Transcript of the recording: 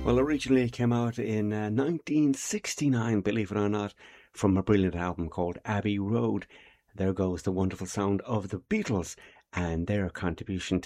Well, originally it came out in 1969, believe it or not, from a brilliant album called Abbey Road. There goes the wonderful sound of the Beatles and their contribution